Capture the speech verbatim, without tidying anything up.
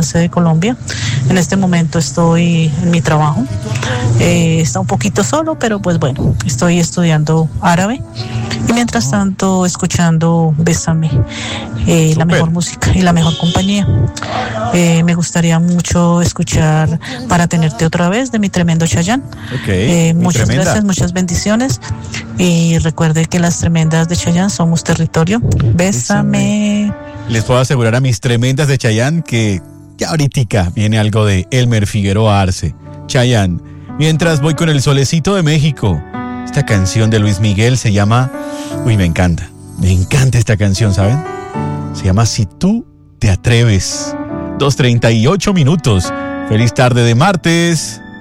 alcance de Colombia. En este momento estoy en mi trabajo. Eh, está un poquito solo, pero pues bueno, estoy estudiando árabe. Y mientras tanto, escuchando Bésame, eh, la mejor música y la mejor compañía. Eh, me gustaría mucho escuchar Para Tenerte Otra Vez de mi tremendo Chayanne. Okay, eh, muchas tremenda. gracias, muchas bendiciones. Y recuerde que las tremendas de Chayanne somos territorio. Bésame. Les puedo asegurar a mis tremendas de Chayanne que ya ahorita viene algo de Elmer Figueroa Arce. Chayanne. Mientras voy con El Solecito de México. Esta canción de Luis Miguel se llama... Uy, me encanta. Me encanta esta canción, ¿saben? Se llama Si Tú Te Atreves. dos treinta y ocho minutos. Feliz tarde de martes.